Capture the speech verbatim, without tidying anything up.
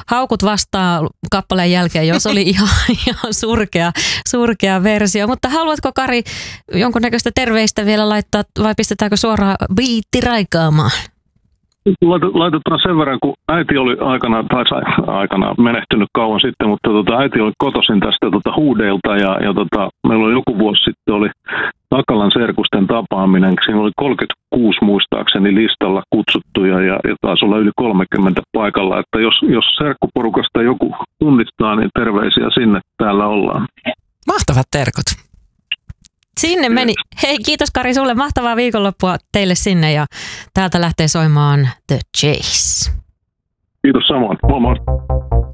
haukut vastaan kappaleen jälkeen, jos oli ihan, ihan surkea, surkea versio. Mutta haluatko, Kari, jonkunnäköistä terveistä vielä laittaa vai pistetäänkö suoraan biitti raikaamaan? Laitetaan sen verran, kun äiti oli aikanaan, tai aikanaan menehtynyt kauan sitten, mutta tota, äiti oli kotoisin tästä tota, Huudeilta ja, ja tota, meillä oli joku vuosi sitten oli Takalan serkusten tapaaminen. Siinä oli kolmekymmentäkuusi muistaakseni listalla kutsuttuja ja, ja taas olla yli kolmekymmentä paikalla. Että jos, jos serkkuporukasta joku tunnistaa, niin terveisiä sinne, täällä ollaan. Mahtavat terkut. Sinne meni. Hei, kiitos Kari sulle. Mahtavaa viikonloppua teille sinne ja täältä lähtee soimaan The Chase. Kiitos samoin. Moi moi.